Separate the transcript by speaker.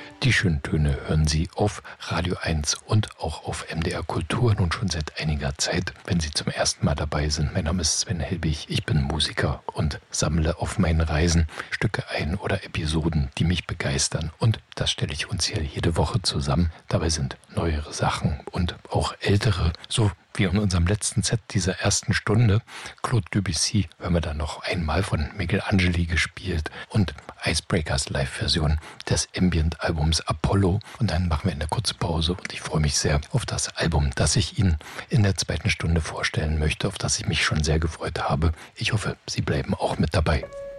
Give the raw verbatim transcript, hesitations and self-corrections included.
Speaker 1: Die schönen Töne hören Sie auf Radio eins und auch auf M D R Kultur nun schon seit einiger Zeit. Wenn Sie zum ersten Mal dabei sind, mein Name ist Sven Helbig, ich bin Musiker und sammle auf meinen Reisen Stücke ein oder Episoden, die mich begeistern. Und das stelle ich uns hier jede Woche zusammen. Dabei sind neuere Sachen und auch ältere, so wie in unserem letzten Set dieser ersten Stunde. Claude Debussy hören wir dann noch einmal von Michelangeli gespielt und Icebreakers Live-Version des Ambient-Albums Apollo. Und dann machen wir eine kurze Pause und ich freue mich sehr auf das Album, das ich Ihnen in der zweiten Stunde vorstellen möchte, auf das ich mich schon sehr gefreut habe. Ich hoffe, Sie bleiben auch mit dabei.